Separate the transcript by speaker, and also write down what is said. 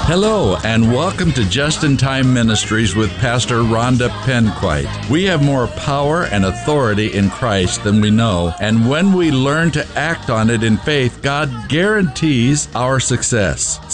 Speaker 1: Hello, and welcome to Just in Time Ministries with Pastor Rhonda Penquite. We have more power and authority in Christ than we know, and when we learn to act on it in faith, God guarantees our success.